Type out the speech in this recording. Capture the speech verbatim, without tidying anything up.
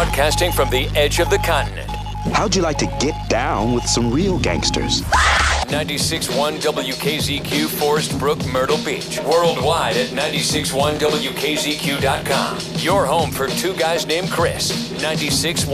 Broadcasting from the edge of the continent. How'd you like to get down with some real gangsters? ninety-six point one W K Z Q, Forest Brook, Myrtle Beach. Worldwide at ninety-six point one W K Z Q dot com. Your home for two guys named Chris. ninety-six point one